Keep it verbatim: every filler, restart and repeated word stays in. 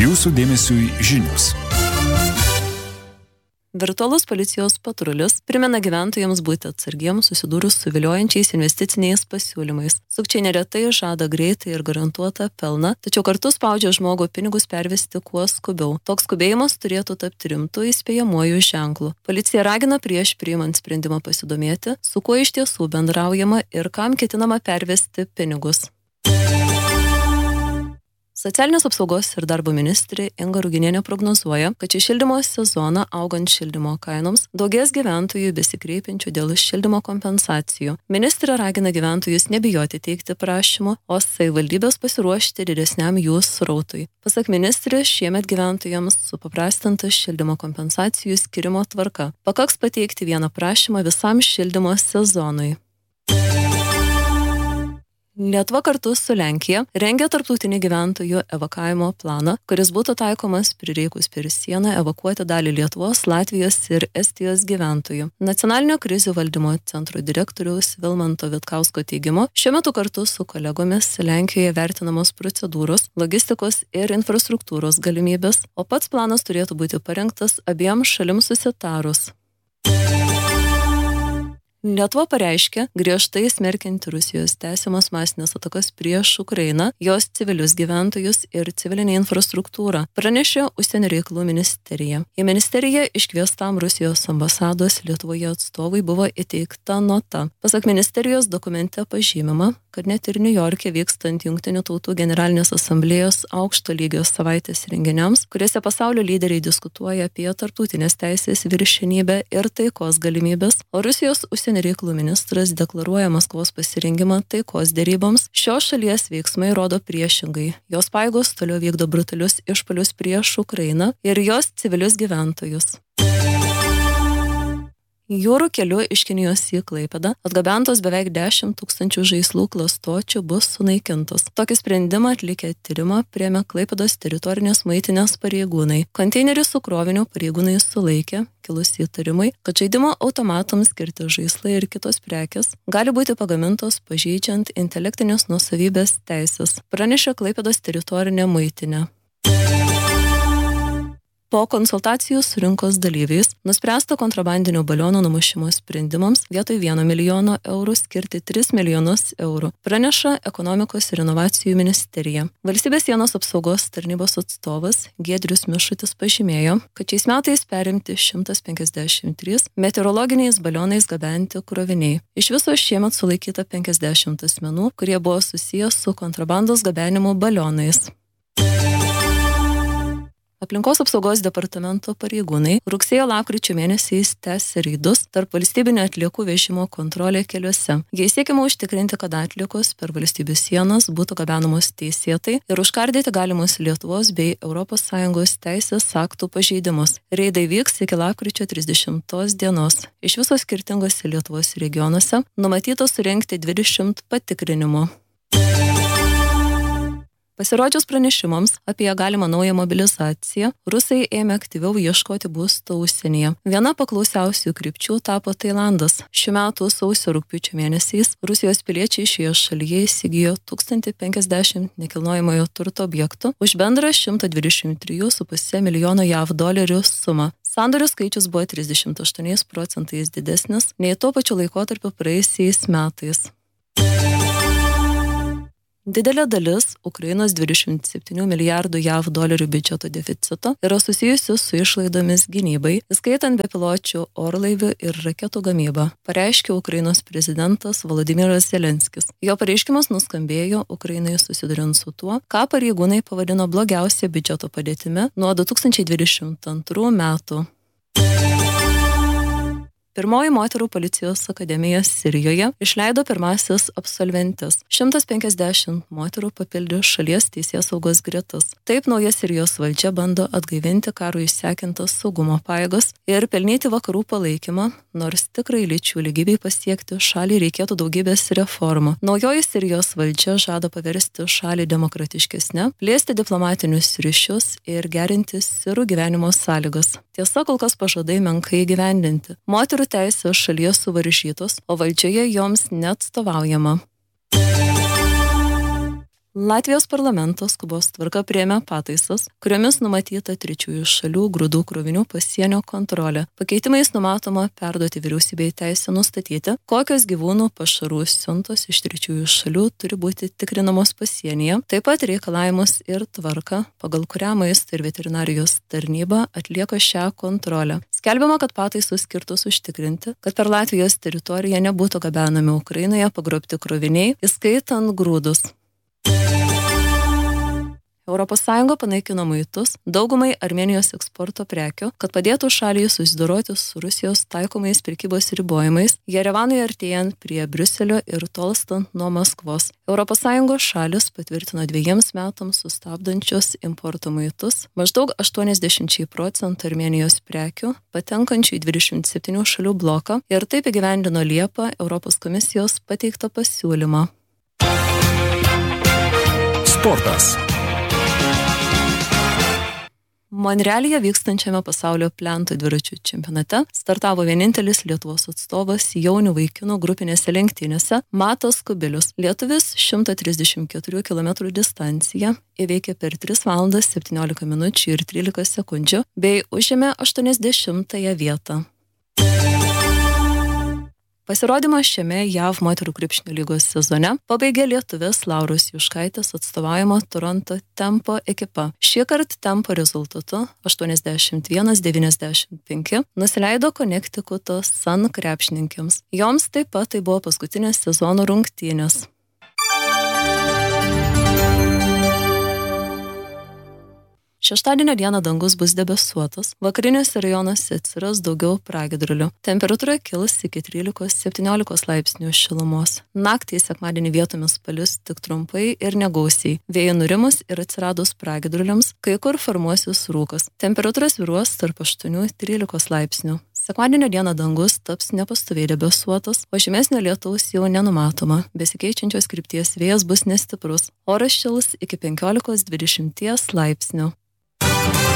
Jūsų dėmesiui žinios. Virtualus policijos patrulis primena gyventojams būti atsargiems susidūrus su viliojančiais investiciniais pasiūlymais. Sukčiai neretai žada greitai ir garantuotą pelną, tačiau kartu spaudžia žmogų pinigus pervesti kuo skubiau. Toks skubėjimas turėtų tapti rimtu įspėjamuoju ženklu. Policija ragina prieš priimant sprendimą pasidomėti, su kuo iš tiesų bendraujama ir kam ketinama pervesti pinigus. Socialinės apsaugos ir darbo ministrė Inga Ruginienė prognozuoja, kad šį šildymo sezoną augant šildymo kainoms daugės gyventojų besikreipiančių dėl šildymo kompensacijų. Ministrė ragina gyventojus nebijoti teikti prašymų, o savivaldybės pasiruošti didesniam jų srautui. Pasak ministrės, šiemet gyventojams supaprastinta šildymo kompensacijų skirimo tvarka. Pakaks pateikti vieną prašymą visam šildymo sezonui. Lietuva kartu su Lenkija rengia tarptautinį gyventojų evakavimo planą, kuris būtų taikomas prireikus per sieną evakuoti dalį Lietuvos, Latvijos ir Estijos gyventojų. Nacionalinio krizių valdymo centro direktoriaus Vilmanto Vitkausko teigimu, šiuo metu kartu su kolegomis Lenkijoje vertinamos procedūros, logistikos ir infrastruktūros galimybės, o pats planas turėtų būti parengtas abiem šalims susitarus. Lietuva pareiškė griežtai smerkianti Rusijos tęsiamas masinės atakas prieš Ukrainą, jos civilius gyventojus ir civilinę infrastruktūrą, pranešė Užsienio reikalų ministerija. Į ministeriją iškviestam Rusijos ambasados Lietuvoje atstovui buvo įteikta nota. Pasak ministerijos dokumente pažymima, kad net ir Niujorke vykstant Jungtinių tautų generalinės asamblėjos aukšto lygio savaitės renginiams, kuriuose pasaulio lyderiai diskutuoja apie tarptautinės teisės viršenybę ir taikos galimybės, o Rusijos užsienio reikalų ministras deklaruoja Maskvos pasirengimą taikos deryboms, šios šalies veiksmai rodo priešingai. Jos pajėgos toliau vykdo brutalius išpuolius prieš Ukrainą ir jos civilius gyventojus. Jūrų keliu iš Kinijos į Klaipėdą atgabentos beveik dešimt tūkstančių žaislų klastočių bus sunaikintos. Tokį sprendimą atlikę tyrimą priėmė Klaipėdos teritorinės muitinės pareigūnai. Konteinerį su kroviniu pareigūnai sulaikė, kilus įtarimai, kad žaidimo automatams skirti žaislai ir kitos prekės gali būti pagamintos pažeidžiant intelektinės nuosavybės teisės, pranešė Klaipėdos teritorinė muitinė. Po konsultacijų su rinkos dalyviais nuspręsta kontrabandinių balionų numušimo sprendimams vietoj vieno milijono eurų skirti tris milijonus eurų, praneša Ekonomikos ir inovacijų ministerija. Valstybės sienos apsaugos tarnybos atstovas Giedrius Mišutis pažymėjo, kad šiais metais perimti šimtas penkiasdešimt trys meteorologiniais balionais gabenti kroviniai. Iš viso šiemet sulaikyta penkiasdešimt asmenų, kurie buvo susiję su kontrabandos gabenimu balionais. Aplinkos apsaugos departamento pareigūnai rugsėjo lapkričio mėnesiais tęsė reidus tarp valstybinio atliekų vežimo kontrolė keliuose. Jais siekiama užtikrinti, kad atliekos per valstybių sienas būtų gabenamos teisėtai ir užkardyti galimus Lietuvos bei Europos Sąjungos teisės aktų pažeidimus. Reidai vyks iki lapkričio trisdešimtos dienos. Iš viso skirtingose Lietuvos regionuose numatyta surengti dvidešimt patikrinimų. Pasirodžius pranešimams apie galimą naują mobilizaciją, rusai ėmė aktyviau ieškoti būsto užsienyje. Viena paklausiausių krypčių tapo Tailandas. Šių metų sausio rugpjūčio mėnesiais Rusijos piliečiai šioje šalyje įsigijo tūkstantį penkiasdešimt nekilnojamojo turto objektų už bendrą šimtą dvidešimt tris su puse milijono jav dolerių sumą. Sandorių skaičius buvo trisdešimt aštuoniais procentais didesnis nei tuo pačiu laikotarpiu praėjusiais metais. Didelė dalis Ukrainos dvidešimt septynių milijardų jav dolerių biudžeto deficito yra susijusi su išlaidomis gynybai, įskaitant bepiločių orlaivių ir raketų gamybą, pareiškė Ukrainos prezidentas Volodymyras Zelenskis. Jo pareiškimas nuskambėjo Ukrainai susiduriant su tuo, ką pareigūnai pavadino blogiausia biudžeto padėtimi nuo du tūkstančiai dvidešimt antrų metų. Pirmoji moterų policijos akademija Sirijoje išleido pirmasis absolventes. šimtas penkiasdešimt moterų papildė šalies teisėsaugos gretas. Taip nauja Sirijos valdžia bando atgaivinti karų išsekintas saugumo pajėgas ir pelnyti vakarų palaikymą, nors tikrai lyčių lygybei pasiekti šalį reikėtų daugybės reformų. Naujoji Sirijos valdžia žada paversti šalį demokratiškesnę, plėsti diplomatinius ryšius ir gerinti sirų gyvenimo sąlygas. Tiesa, kol kas pažadai menkai įgyvendinti. Moterų teisės šalyje suvaržytos, o valdžioje joms neatstovaujama. Latvijos parlamentas skubos tvarka priėmė pataisas, kuriomis numatyta trečiųjų šalių grūdų krovinių pasienio kontrolė. Pakeitimais numatoma perduoti vyriausybei teisę nustatyti, kokios gyvūnų pašarų siuntos iš trečiųjų šalių turi būti tikrinamos pasienyje, taip pat reikalavimus ir tvarką, pagal kurią maisto ir veterinarijos tarnyba atlieka šią kontrolę. Skelbiama, kad pataisos skirtos užtikrinti, kad per Latvijos teritoriją nebūtų gabenami Ukrainoje pagrobti kroviniai, įskaitant grūdus. Europos Sąjunga panaikino muitus daugumai Armėnijos eksporto prekių, kad padėtų šaliai susidoroti su Rusijos taikomais prekybos ribojimais, Jerevanui artėjant prie Briuselio ir tolstant nuo Maskvos. Europos Sąjungos šalis patvirtino dviejiems metams sustabdančios importo muitus maždaug aštuoniasdešimt procentų Armėnijos prekių, patenkančių į dvidešimt septynių šalių bloką, ir taip įgyvendino Liepą Europos komisijos pateiktą pasiūlymą. Sportas. Monrealyje vykstančiame pasaulio plento dviračių čempionate startavo vienintelis Lietuvos atstovas jaunių vaikinų grupinėse lenktynėse Matas Kubilius. Lietuvis šimto trisdešimt keturių kilometrų distanciją įveikė per tris valandas septyniolika minučių ir trylika sekundžių bei užėmė aštuoniasdešimtąją vietą. Pasirodymą šiame J A V moterų krepšinio lygos sezone pabaigė lietuvės Lauros Juškaitės atstovaujama Toronto Tempo ekipa. Šįkart Tempo rezultatu aštuoniasdešimt vienas devyniasdešimt penki nusileido Konektikuto Sun krepšininkėms. Joms taip pat tai buvo paskutinės sezono rungtynės. Šeštadienio dieną dangus bus debesuotas, vakariniuose rajonuose atsiras daugiau pragiedrulių. Temperatūra kils iki trylikos septyniolikos laipsnių šilumos. Naktį sekmadienį vietomis palis tik trumpai ir negausiai. Vėjai nurimus ir atsiradus pragiedruliams, kai kur formuosis rūkas. Temperatūra svyruos tarp aštuonių trylikos laipsnių. Sekmadienio dieną dangus taps nepastoviai debesuotas, o žymesnio lietaus jau nenumatoma. Besikeičiančios krypties vėjas bus nestiprus. Oras šils iki penkiolikos dvidešimties laipsnių.